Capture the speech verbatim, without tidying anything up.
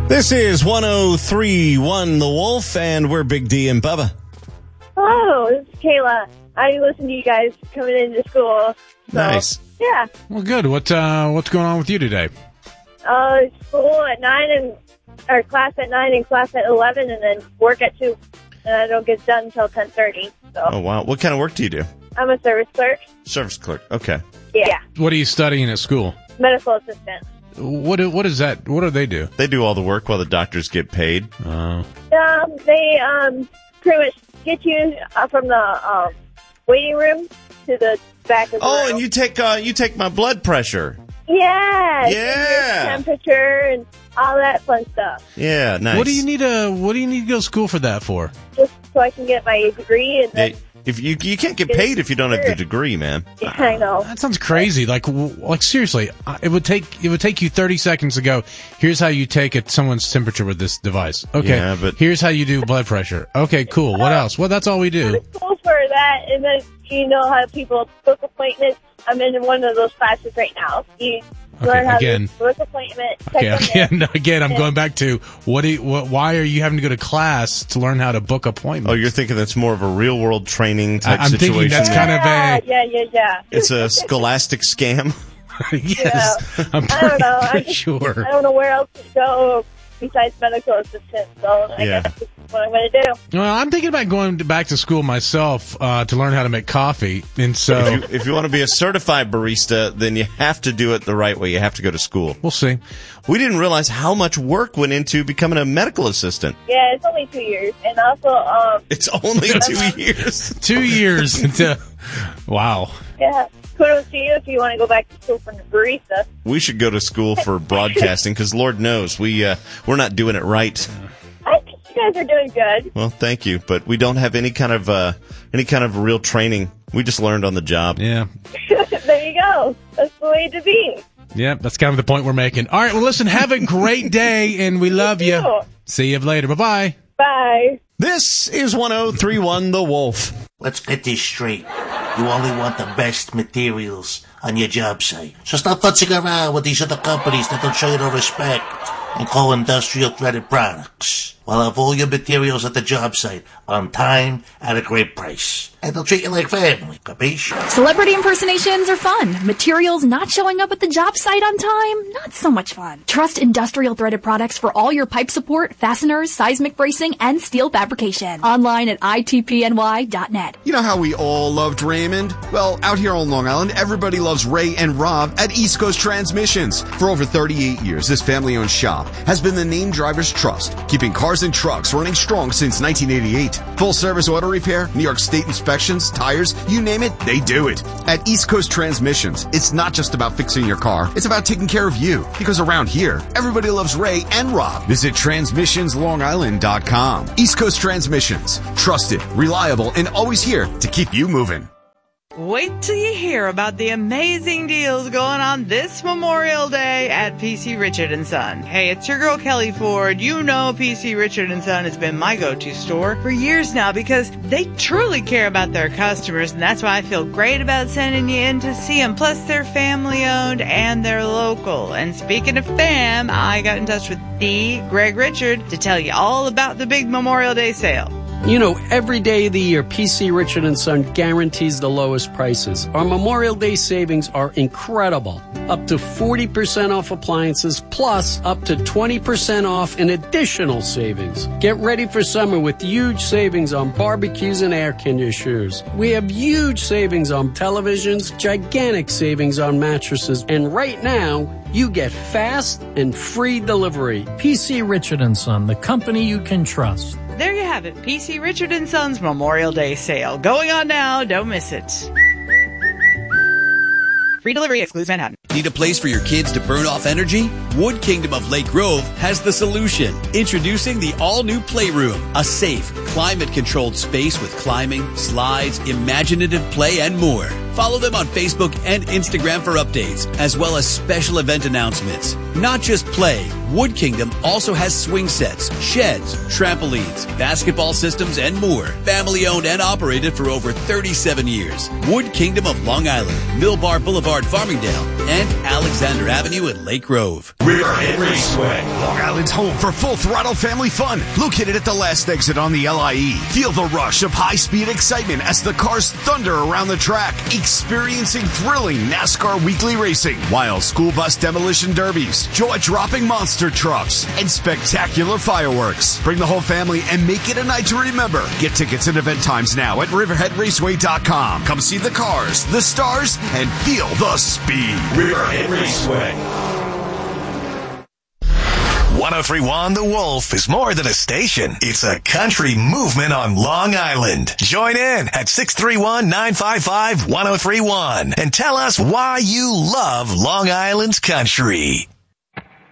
This is one oh three point one The Wolf, and we're Big D and Bubba. Hello, this is Kayla. I listen to you guys coming into school. So, Nice. Yeah. Well, good. What uh, what's going on with you today? Uh, school at nine and or class at nine and class at eleven, and then work at two. And I don't get done until ten thirty. So Oh, wow. What kind of work do you do? I'm a service clerk. Service clerk. Okay. Yeah, What are you studying at school? medical assistant. What do- what is that? What do they do? They do all the work while the doctors get paid. Oh, Um, they um pretty much get you uh, from the um waiting room to the back of the Oh, room. and you take uh, you take my blood pressure. Yeah. Yeah. Temperature and all that fun stuff. Yeah, nice. what do you need to What do you need to go to school for that for? Just so I can get my degree and then. Hey, if you you can't get paid if you don't have the degree, man. Yeah, I know. That sounds crazy. Like, w- like seriously, I- it would take it would take you thirty seconds to go. Here's how you take it, someone's temperature with this device. Okay, Yeah, but- here's how you do blood pressure. Okay, cool. What else? Well, that's all we do. School for that, and then you know how people book appointments. I'm in one of those classes right now. You learn how again. to book appointment. check Okay, them in. again, again, I'm going back to what do you, what, why are you having to go to class to learn how to book appointments? Oh, you're thinking that's more of a real world training type I- I'm thinking situation. that's kind of yeah, a- yeah, yeah, yeah. It's a scholastic scam. yes, I'm I pretty, don't know. I pretty just- sure. I don't know where else to go besides medical assistant. So I Yeah. guess that's what I'm going to do. Well, I'm thinking about going to, back to school myself uh, to learn how to make coffee, and so If you, if you want to be a certified barista, then you have to do it the right way. You have to go to school. we'll see. We didn't realize how much work went into becoming a medical assistant. Yeah, it's only two years, and also, um, It's only two years. Two years into wow. yeah. Kudos to you if you want to go back to school for the barista. We should go to school for broadcasting because Lord knows we uh, we're not doing it right. I think you guys are doing good. Well, thank you, but we don't have any kind of uh, any kind of real training. We just learned on the job. Yeah. There you go. That's the way to be. Yeah, that's kind of the point we're making. All right, well, listen, have a great day, and we love you. See you later. Bye-bye. Bye. This is one oh three point one The Wolf. Let's get this straight. You only want the best materials on your job site. So stop futzing around with these other companies that don't show you no respect and call Industrial Threaded Products. While have all your materials at the job site on time at a great price. And they'll treat you like family, capiche? Celebrity impersonations are fun. Materials not showing up at the job site on time, not so much fun. Trust Industrial Threaded Products for all your pipe support, fasteners, seismic bracing, and steel fabrication. Online at I T P N Y dot net. You know how we all loved Raymond? Well, out here on Long Island, everybody loves Ray and Rob at East Coast Transmissions. For over thirty-eight years, this family-owned shop has been the name driver's trust, keeping cars and trucks running strong since nineteen eighty-eight. Full-service auto repair, New York State inspections, tires, you name it, they do it. At East Coast Transmissions, it's not just about fixing your car, it's about taking care of you. Because around here, everybody loves Ray and Rob. Visit transmissions long island dot com. East Coast Transmissions. Trusted, reliable, and always here to keep you moving. Wait till you hear about the amazing deals going on this Memorial Day at P C Richard and Son. Hey, it's your girl Kelly Ford. You know P C Richard and Son has been my go-to store for years now because they truly care about their customers, and that's why I feel great about sending you in to see them. Plus, they're family-owned and they're local. And speaking of fam, I got in touch with the Greg Richard to tell you all about the big Memorial Day sale. You know, every day of the year, P C Richard and Son guarantees the lowest prices. Our Memorial Day savings are incredible. Up to forty percent off appliances, plus up to twenty percent off in additional savings. Get ready for summer with huge savings on barbecues and air conditioners. We have huge savings on televisions, gigantic savings on mattresses, and right now, you get fast and free delivery. P C Richard and Son, the company you can trust. There you have it, P C Richard and Son's Memorial Day sale. Going on now, don't miss it. Free delivery excludes Manhattan. Need a place for your kids to burn off energy? Wood Kingdom of Lake Grove has the solution. Introducing the all-new Playroom, a safe, climate-controlled space with climbing, slides, imaginative play, and more. Follow them on Facebook and Instagram for updates, as well as special event announcements. Not just play, Wood Kingdom also has swing sets, sheds, trampolines, basketball systems, and more. Family owned and operated for over thirty-seven years. Wood Kingdom of Long Island, Millbar Boulevard, Farmingdale, and Alexander Avenue at Lake Grove. Riverhead Raceway, Long Island's home for full throttle family fun. Located at the last exit on the L I E. Feel the rush of high-speed excitement as the cars thunder around the track. Experiencing thrilling NASCAR weekly racing, wild school bus demolition derbies, jaw-dropping monster trucks, and spectacular fireworks. Bring the whole family and make it a night to remember. Get tickets and event times now at riverhead raceway dot com. Come see the cars, the stars, and feel the speed. Riverhead Raceway. one oh three point one The Wolf is more than a station. It's a country movement on Long Island. Join in at six three one, nine five five, one oh three one and tell us why you love Long Island's country.